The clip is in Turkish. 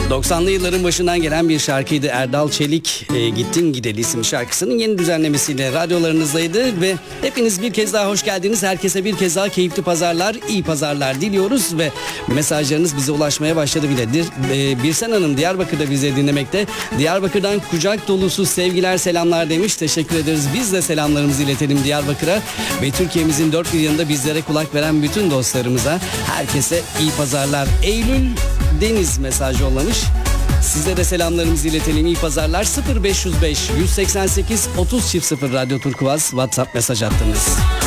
90'lı yılların başından gelen bir şarkıydı. Erdal Çelik Gittin Gideli isimli şarkısının yeni düzenlemesiyle radyolarınızdaydı ve hepiniz bir kez daha hoş geldiniz. Herkese bir kez daha keyifli pazarlar, iyi pazarlar diliyoruz ve mesajlarınız bize ulaşmaya başladı bile. Birsen Hanım Diyarbakır'da bizi dinlemekte. Diyarbakır'dan kucak dolusu sevgiler, selamlar demiş. Teşekkür ederiz. Biz de selamlarımızı iletelim Diyarbakır'a ve Türkiye'mizin dört bir yanında bizlere kulak veren bütün dostlarımıza, herkese iyi pazarlar. Eylül Deniz mesaj yollamış. Size de selamlarımızı iletelim. İyi pazarlar. 0505 188 30 0 Radyo Turkuaz WhatsApp mesaj hattınız.